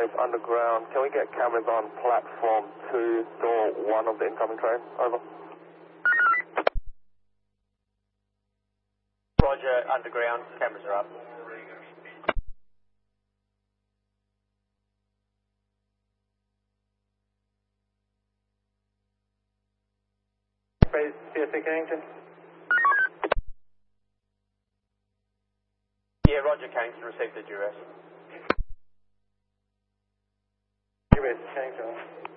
Base underground. Can we get cameras on platform 2, door 1 of the incoming train? Over. Roger, underground, cameras are up. Base CSA Kennington. Yeah, Roger, Kennington, received the duress. Base Kennington.